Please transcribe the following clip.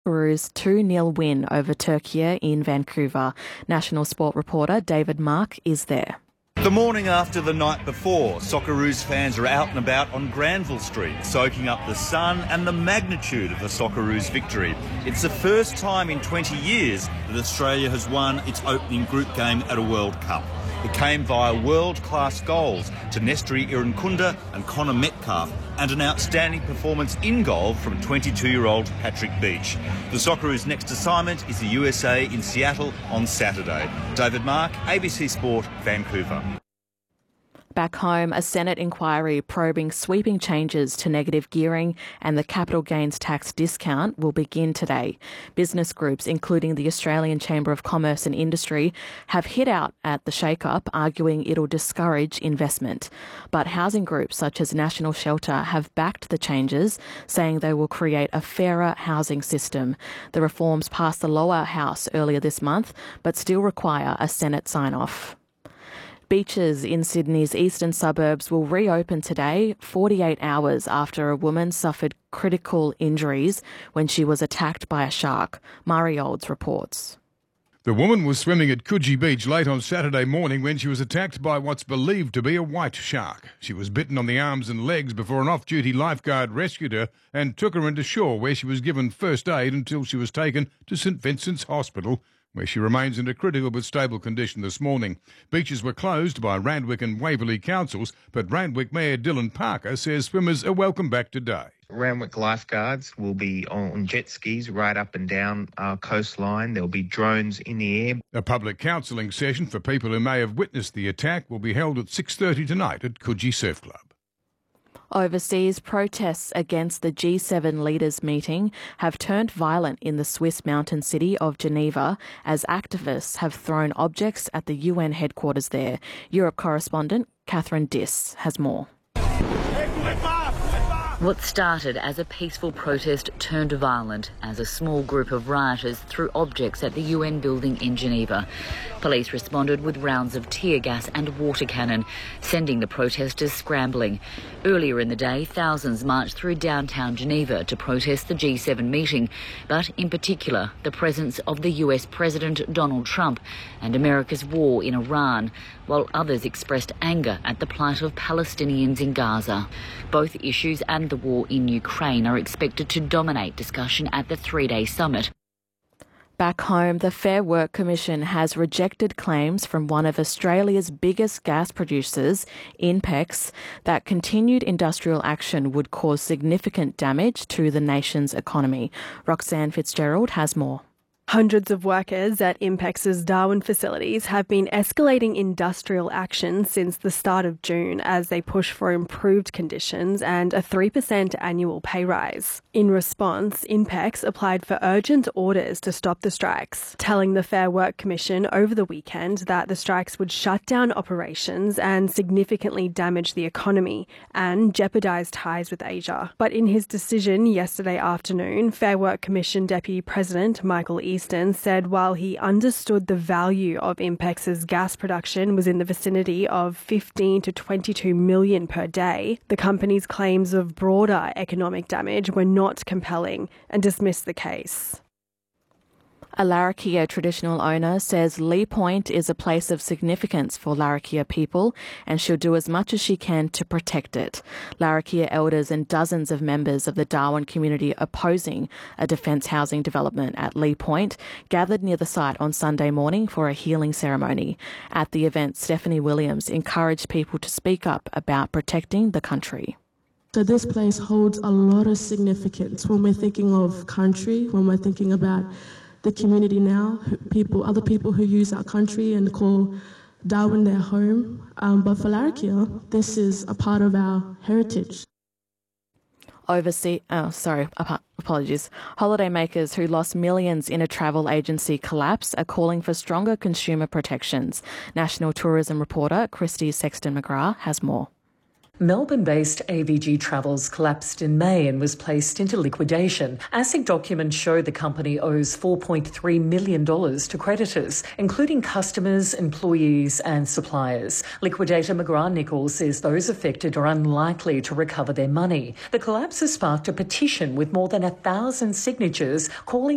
Socceroos 2-0 win over Turkey in Vancouver. National Sport reporter David Mark is there. The morning after the night before, Socceroos fans are out and about on Granville Street, soaking up the sun and the magnitude of the Socceroos victory. It's the first time in 20 years that Australia has won its opening group game at a World Cup. It came via world-class goals to Nestori Irankunda and Connor Metcalfe, and an outstanding performance in goal from 22-year-old Patrick Beach. The Socceroos' next assignment is the USA in Seattle on Saturday. David Mark, ABC Sport, Vancouver. Back home, a Senate inquiry probing sweeping changes to negative gearing and the capital gains tax discount will begin today. Business groups, including the Australian Chamber of Commerce and Industry, have hit out at the shake-up, arguing it'll discourage investment. But housing groups such as National Shelter have backed the changes, saying they will create a fairer housing system. The reforms passed the lower house earlier this month, but still require a Senate sign-off. Beaches in Sydney's eastern suburbs will reopen today, 48 hours after a woman suffered critical injuries when she was attacked by a shark. Mari Olds reports. The woman was swimming at Coogee Beach late on Saturday morning when she was attacked by what's believed to be a white shark. She was bitten on the arms and legs before an off-duty lifeguard rescued her and took her into shore, where she was given first aid until she was taken to St Vincent's Hospital, where she remains in a critical but stable condition this morning. Beaches were closed by Randwick and Waverley councils, but Randwick Mayor Dylan Parker says swimmers are welcome back today. Randwick lifeguards will be on jet skis right up and down our coastline. There'll be drones in the air. A public counselling session for people who may have witnessed the attack will be held at 6:30 tonight at Coogee Surf Club. Overseas, protests against the G7 leaders' meeting have turned violent in the Swiss mountain city of Geneva as activists have thrown objects at the UN headquarters there. Europe correspondent Catherine Diss has more. What started as a peaceful protest turned violent as a small group of rioters threw objects at the UN building in Geneva. Police responded with rounds of tear gas and water cannon, sending the protesters scrambling. Earlier in the day, thousands marched through downtown Geneva to protest the G7 meeting, but in particular the presence of the US President Donald Trump and America's war in Iran, while others expressed anger at the plight of Palestinians in Gaza. Both issues and the war in Ukraine are expected to dominate discussion at the three-day summit. Back home, the Fair Work Commission has rejected claims from one of Australia's biggest gas producers, INPEX, that continued industrial action would cause significant damage to the nation's economy. Roxanne Fitzgerald has more. Hundreds of workers at INPEX's Darwin facilities have been escalating industrial action since the start of June as they push for improved conditions and a 3% annual pay rise. In response, INPEX applied for urgent orders to stop the strikes, telling the Fair Work Commission over the weekend that the strikes would shut down operations and significantly damage the economy and jeopardise ties with Asia. But in his decision yesterday afternoon, Fair Work Commission Deputy President Michael Easton said while he understood the value of INPEX's gas production was in the vicinity of 15 to 22 million per day, the company's claims of broader economic damage were not compelling and dismissed the case. A Larrakia traditional owner says Lee Point is a place of significance for Larrakia people and she'll do as much as she can to protect it. Larrakia elders and dozens of members of the Darwin community opposing a defence housing development at Lee Point gathered near the site on Sunday morning for a healing ceremony. At the event, Stephanie Williams encouraged people to speak up about protecting the country. So this place holds a lot of significance when we're thinking of country, when we're thinking about the community now, other people who use our country and call Darwin their home. But for Larrakia, this is a part of our heritage. Holidaymakers who lost millions in a travel agency collapse are calling for stronger consumer protections. National tourism reporter Christy Sexton-McGrath has more. Melbourne-based AVG Travels collapsed in May and was placed into liquidation. ASIC documents show the company owes $4.3 million to creditors, including customers, employees and suppliers. Liquidator McGrath-Nichols says those affected are unlikely to recover their money. The collapse has sparked a petition with more than 1,000 signatures calling